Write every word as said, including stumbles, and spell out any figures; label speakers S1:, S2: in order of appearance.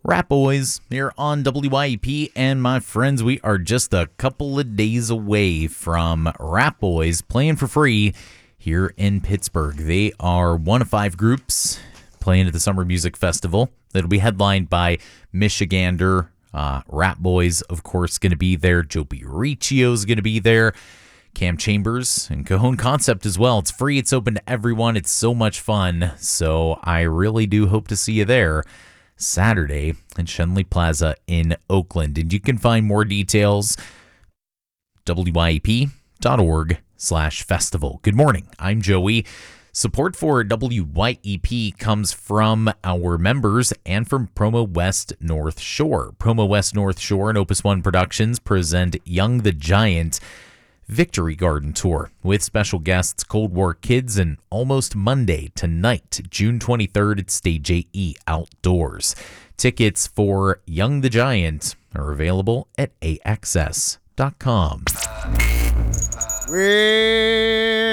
S1: Rat Boys here on W Y E P, and my friends, we are just a couple of days away from Rat Boys playing for free here in Pittsburgh. They are one of five groups playing at the Summer Music Festival. It'll be headlined by Michigander. Uh, Rat Boys, of course, going to be there. Joe B. Riccio's going to be there. Cam Chambers and Cajon Concept as well. It's free. It's open to everyone. It's so much fun. So I really do hope to see you there Saturday in Schenley Plaza in Oakland. And you can find more details W Y E P dot org slash festival. Good morning. I'm Joey. Support for W Y E P comes from our members and from Promo West North Shore. Promo West North Shore and Opus One Productions present Young the Giant Victory Garden Tour with special guests Cold War Kids and Almost Monday tonight, June twenty-third at Stage A E Outdoors. Tickets for Young the Giant are available at A X S dot com.
S2: Well,